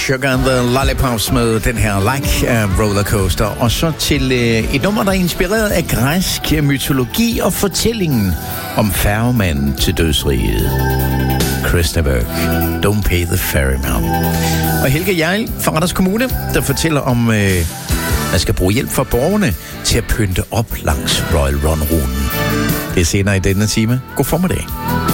Sugar and the Lollipops med den her Like Rollercoaster. Og så til et nummer, der er inspireret af græsk mytologi og fortællingen om færgemanden til dødsriget. Krista Berg, Don't Pay the Ferryman. Og Helge Jarl fra Randers Kommune, der fortæller om, man skal bruge hjælp fra borgerne til at pynte op langs Royal Run-ruten. Det er senere i denne time. God formiddag.